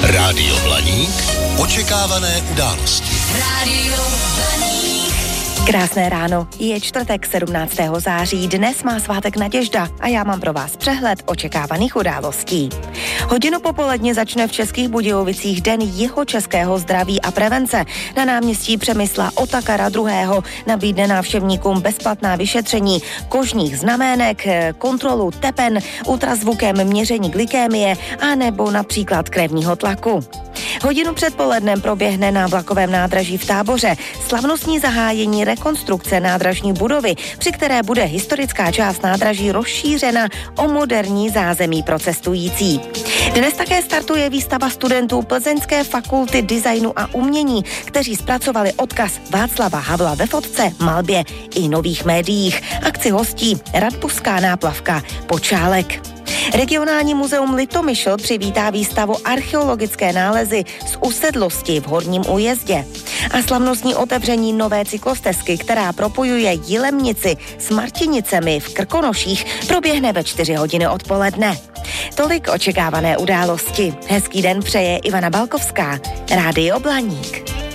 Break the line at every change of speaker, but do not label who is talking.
Rádio Blaník. Očekávané události.
Rádio Blaník.
Krásné ráno, je čtvrtek 17. září, dnes má svátek Naděžda a já mám pro vás přehled očekávaných událostí. Hodinu popoledně začne v Českých Budějovicích Den jihočeského zdraví a prevence. Na náměstí Přemysla Otakara II. Nabídne návštěvníkům bezplatná vyšetření kožních znamének, kontrolu tepen, ultrazvukem měření glykémie a nebo například krevního tlaku. Hodinu před polednem proběhne na vlakovém nádraží v Táboře slavnostní zahájení rekonstrukce nádražní budovy, při které bude historická část nádraží rozšířena o moderní zázemí pro cestující. Dnes také startuje výstava studentů Plzeňské fakulty designu a umění, kteří zpracovali odkaz Václava Havla ve fotce, malbě i nových médiích. Akci hostí Radbuská náplavka Počálek. Regionální muzeum Litomyšl přivítá výstavu Archeologické nálezy z usedlosti v Horním Újezdě. A slavnostní otevření nové cyklostezky, která propojuje Jilemnici s Martinicemi v Krkonoších, proběhne ve 4 hodiny odpoledne. Tolik očekávané události. Hezký den přeje Ivana Balkovská. Rádio Blaník.